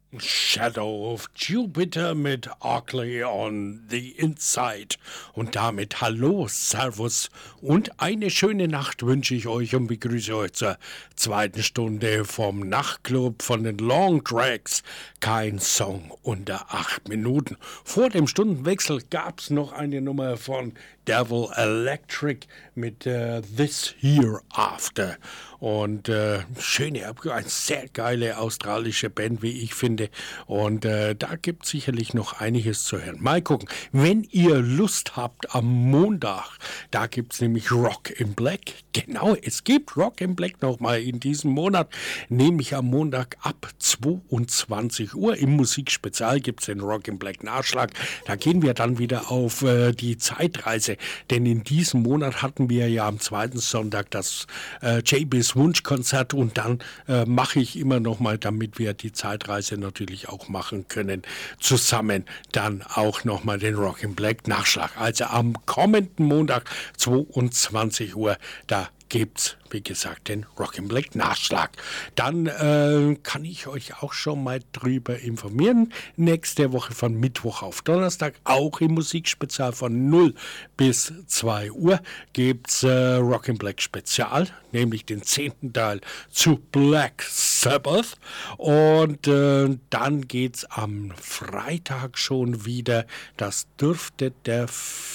Shadow of Jupiter mit Arkley on the Inside. Und damit Hallo, Servus und eine schöne Nacht wünsche ich euch und begrüße euch zur zweiten Stunde vom Nachtclub von den Long Tracks. Kein Song unter 8 Minuten. Vor dem Stundenwechsel gab es noch eine Nummer von Devil Electric mit This Hereafter. Und schöne, eine sehr geile australische Band, wie ich finde. Und da gibt es sicherlich noch einiges zu hören. Mal gucken, wenn ihr Lust habt am Montag, da gibt es nämlich Rock in Black. Genau, es gibt Rock in Black nochmal in diesem Monat, nämlich am Montag ab 22 Uhr. Im Musikspezial gibt es den Rock in Black Nachschlag. Da gehen wir dann wieder auf die Zeitreise, denn in diesem Monat hatten wir ja am zweiten Sonntag das JBs Wunschkonzert und dann mache ich immer noch mal, damit wir die Zeitreise natürlich auch machen können, zusammen dann auch noch mal den Rock in Black Nachschlag. Also am kommenden Montag 22 Uhr, da gibt's, wie gesagt, den Rock in Black Nachschlag. Dann kann ich euch auch schon mal drüber informieren. Nächste Woche von Mittwoch auf Donnerstag, auch im Musikspezial von 0 bis 2 Uhr, gibt's Rock in Black Spezial, nämlich den 10. Teil zu Black Sabbath. Und dann geht's am Freitag schon wieder, das dürfte der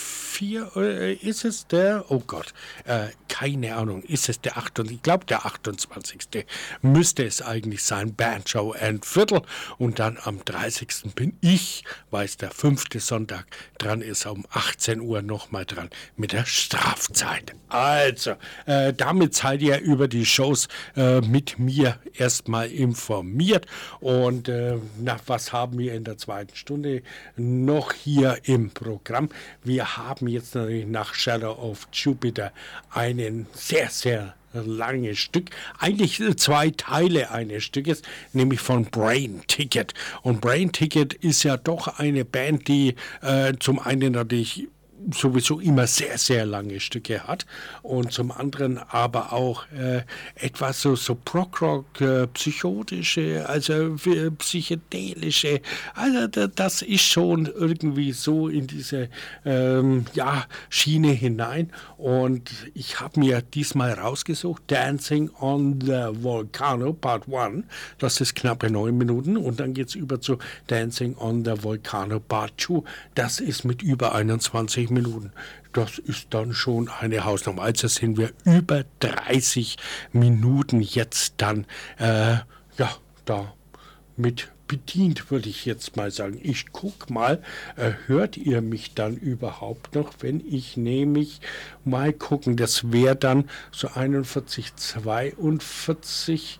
ist es der, oh Gott, keine Ahnung, ist es der 28, ich glaube der 28. müsste es eigentlich sein, Banjo and Fiddle. Und dann am 30. bin ich, weil es der 5. Sonntag dran ist, um 18 Uhr nochmal dran mit der Strafzeit. Also, damit seid ihr über die Shows mit mir erstmal informiert. Und was haben wir in der zweiten Stunde noch hier im Programm? Wir haben jetzt natürlich nach Shadow of Jupiter einen sehr, sehr langes Stück, eigentlich 2 Teile eines Stückes, nämlich von Brain Ticket. Und Brain Ticket ist ja doch eine Band, die zum einen natürlich sowieso immer sehr, sehr lange Stücke hat und zum anderen aber auch etwas so Prog-Rock, psychotische, also psychedelische, also das ist schon irgendwie so in diese Schiene hinein und ich habe mir diesmal rausgesucht, Dancing on the Volcano Part 1, das ist knappe 9 Minuten und dann geht es über zu Dancing on the Volcano Part 2, das ist mit über 21 Minuten. Das ist dann schon eine Hausnummer. Also sind wir über 30 Minuten jetzt dann da mit bedient, würde ich jetzt mal sagen. Ich gucke mal, hört ihr mich dann überhaupt noch, wenn ich nämlich mal gucken, das wäre dann so 41, 42,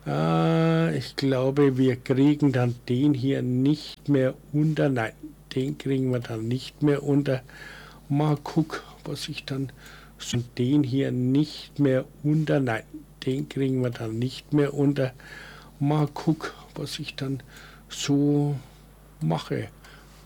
ich glaube, wir kriegen dann den hier nicht mehr unter, nein, den kriegen wir dann nicht mehr unter. Mal gucken, was ich dann, den hier nicht mehr unter, nein, den kriegen wir dann nicht mehr unter. Mal gucken, was ich dann so mache.